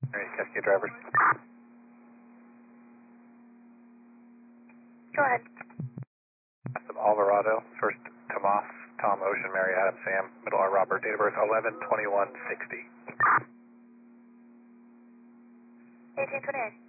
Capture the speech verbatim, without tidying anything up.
All right, Cascade drivers. Go ahead. Some Alvarado, first Tomas, Tom, Ocean, Mary, Adam, Sam, middle R, Robert, date of birth eleven twenty-one sixty. eighteen twenty-eight.